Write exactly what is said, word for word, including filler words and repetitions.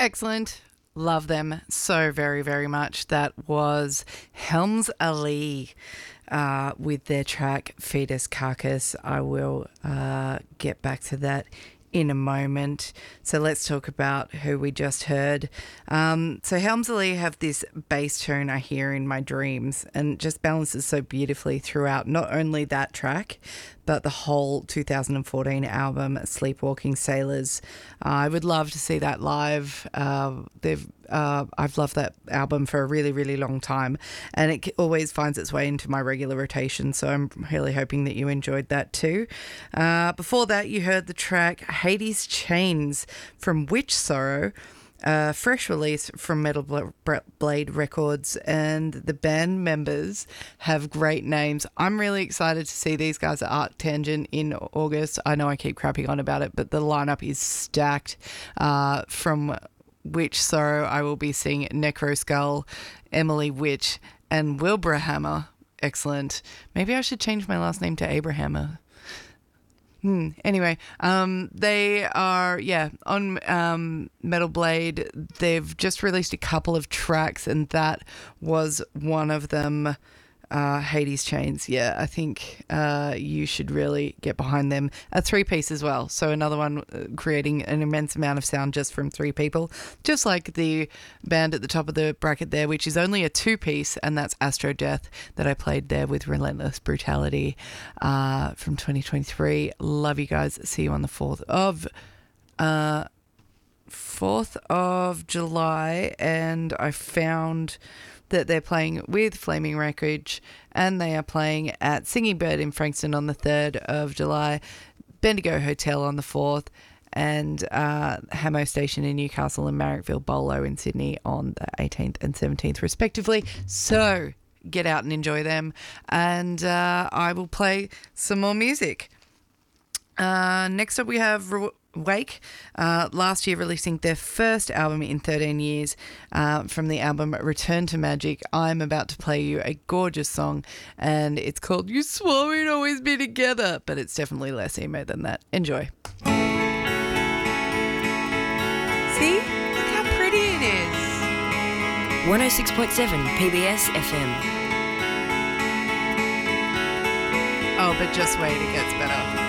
Excellent. Love them so very, very much. That was Helms Ali uh, with their track Fetus Carcass. I will uh, get back to that in a moment. So let's talk about who we just heard. Um, so Helms Ali have this bass tune I hear in my dreams, and just balances so beautifully throughout not only that track, but the whole two thousand fourteen album, Sleepwalking Sailors. Uh, I would love to see that live. Uh, they've uh, I've loved that album for a really, really long time, and it always finds its way into my regular rotation, so I'm really hoping that you enjoyed that too. Uh, before that, you heard the track Hades Chains from Witch Sorrow, a fresh release from Metal Blade Records, and the band members have great names. I'm really excited to see these guys at Arctangent in August. I know I keep crapping on about it, but the lineup is stacked. Uh, from Witch Sorrow, I will be seeing Necro Skull, Emily Witch, and Wilbrahammer. Excellent. Maybe I should change my last name to Abrahammer. Hmm. Anyway, um, they are, yeah, on um, Metal Blade. They've just released a couple of tracks, and that was one of them. Uh, Hades Chains. Yeah, I think uh, you should really get behind them. A three-piece as well. So another one uh, creating an immense amount of sound just from three people. Just like the band at the top of the bracket there, which is only a two-piece, and that's Astro Death that I played there with Relentless Brutality uh, from twenty twenty-three. Love you guys. See you on the fourth of... Uh, fourth of July, and I found that they're playing with Flaming Wreckage, and they are playing at Singing Bird in Frankston on the third of July, Bendigo Hotel on the fourth, and uh, Hamo Station in Newcastle and Marrickville Bolo in Sydney on the eighteenth and seventeenth respectively. So get out and enjoy them, and uh, I will play some more music. Uh, next up we have Re- Wake, uh, last year releasing their first album in thirteen years, uh, from the album Return to Magic. I'm about to play you a gorgeous song, and it's called You Swore We'd Always Be Together, but it's definitely less emo than that. Enjoy. See? Look how pretty it is. one oh six point seven P B S F M. Oh, but just wait, it gets better.